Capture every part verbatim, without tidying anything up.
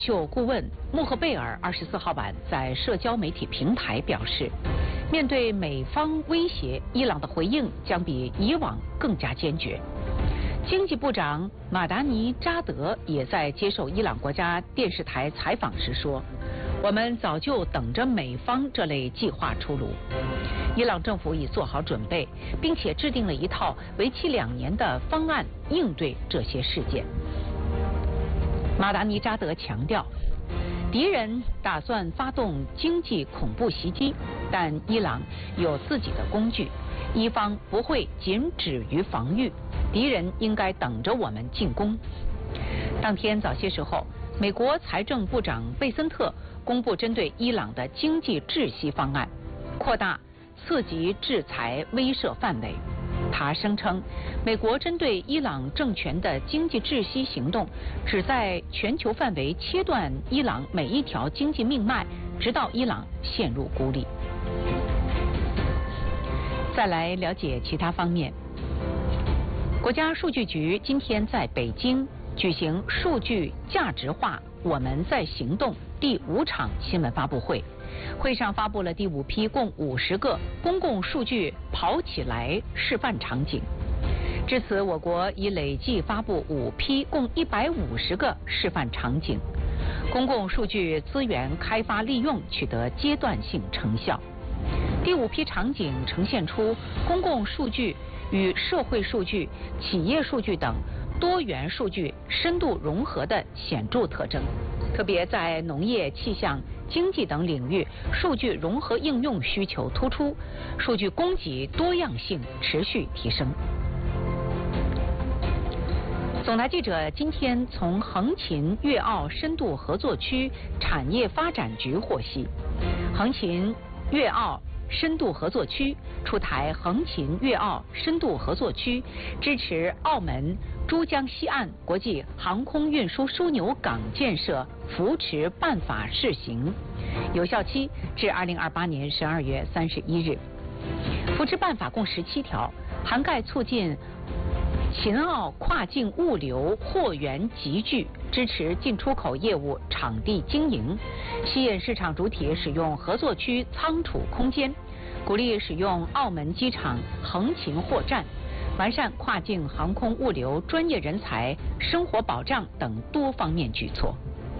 就顾问穆赫贝尔二十四号晚在社交媒体平台表示，面对美方威胁，伊朗的回应将比以往更加坚决。经济部长马达尼扎德也在接受伊朗国家电视台采访时说，我们早就等着美方这类计划出炉。伊朗政府已做好准备，并且制定了一套为期两年的方案应对这些事件。马达尼扎德强调，敌人打算发动经济恐怖袭击，但伊朗有自己的工具，伊方不会仅止于防御，敌人应该等着我们进攻。当天早些时候，美国财政部长贝森特公布针对伊朗的经济窒息方案，扩大刺激制裁威慑范围。他声称，美国针对伊朗政权的经济窒息行动，旨在全球范围切断伊朗每一条经济命脉，直到伊朗陷入孤立。再来了解其他方面，国家数据局今天在北京举行数据价值化我们在行动第五场新闻发布会。会上发布了第五批共五十个公共数据跑起来示范场景。至此，我国已累计发布五批共一百五十个示范场景，公共数据资源开发利用取得阶段性成效。第五批场景呈现出公共数据与社会数据、企业数据等多元数据深度融合的显著特征，特别在农业、气象、经济等领域，数据融合应用需求突出，数据供给多样性持续提升。总台记者今天从横琴粤澳深度合作区产业发展局获悉，横琴粤澳深度合作区出台横琴粤澳深度合作区支持澳门珠江西岸国际航空运输枢纽港建设扶持办法试行，有效期至二零二八年十二月三十一日。扶持办法共十七条，涵盖促进秦澳跨境物流货源集聚，支持进出口业务场地经营，吸引市场主体使用合作区仓储空间，鼓励使用澳门机场横琴货站，完善跨境航空物流专业人才生活保障等多方面举措。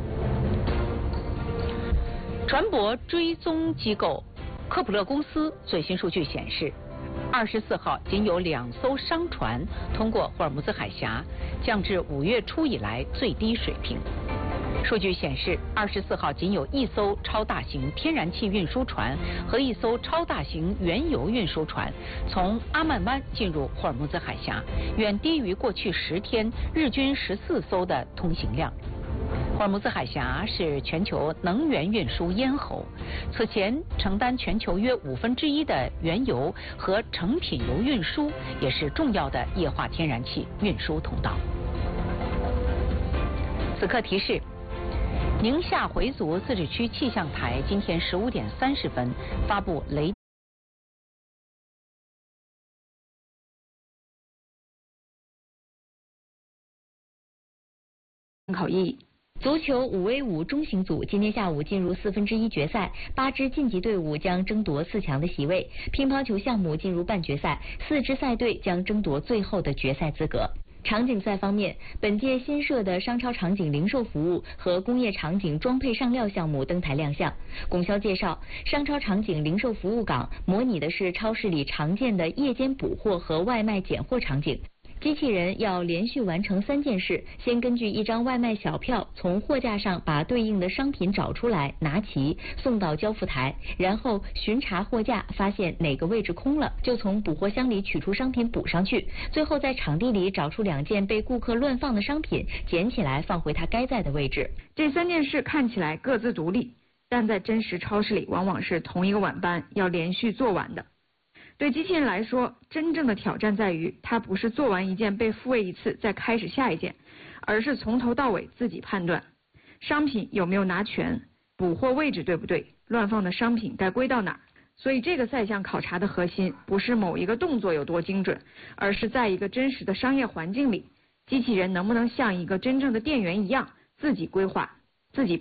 船舶追踪机构科普勒公司最新数据显示，二十四号仅有两艘商船通过霍尔木兹海峡，降至五月初以来最低水平。数据显示，二十四号仅有一艘超大型天然气运输船和一艘超大型原油运输船从阿曼湾进入霍尔木兹海峡，远低于过去十天日均十四艘的通行量。霍尔木兹海峡是全球能源运输咽喉，此前承担全球约五分之一的原油和成品油运输，也是重要的液化天然气运输通道。此刻提示，宁夏回族自治区气象台今天十五点三十分发布雷考意义。足球五 v 五中型组今天下午进入四分之一决赛，八支晋级队伍将争夺四强的席位。乒乓球项目进入半决赛，四支赛队将争夺最后的决赛资格。场景赛方面，本届新设的商超场景零售服务和工业场景装配上料项目登台亮相。供销介绍，商超场景零售服务岗模拟的是超市里常见的夜间补货和外卖拣货场景。机器人要连续完成三件事：先根据一张外卖小票从货架上把对应的商品找出来拿齐送到交付台，然后巡查货架，发现哪个位置空了就从补货箱里取出商品补上去，最后在场地里找出两件被顾客乱放的商品，捡起来放回它该在的位置。 这三件事看起来各自独立，但在真实超市里往往是同一个晚班要连续做完的。对机器人来说，真正的挑战在于，它不是做完一件被复位一次再开始下一件，而是从头到尾自己判断商品有没有拿全，补货位置对不对，乱放的商品该归到哪儿。所以这个赛项考察的核心不是某一个动作有多精准，而是在一个真实的商业环境里，机器人能不能像一个真正的店员一样自己规划。 自己